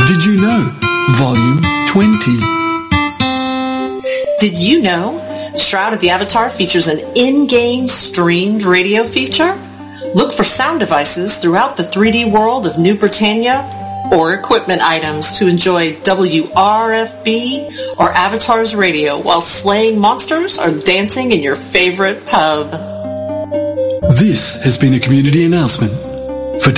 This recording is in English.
Did you know? Volume 20. Did you know Shroud of the Avatar features an in-game streamed radio feature? Look for sound devices throughout the 3D world of New Britannia or equipment items to enjoy WRFB or Avatar's radio while slaying monsters or dancing in your favorite pub. This has been a community announcement